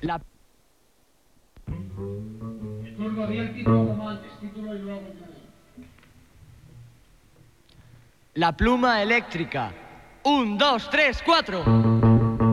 La... Turno di el título como antes, título y luego yo. La pluma eléctrica. 1, 2, 3, 4.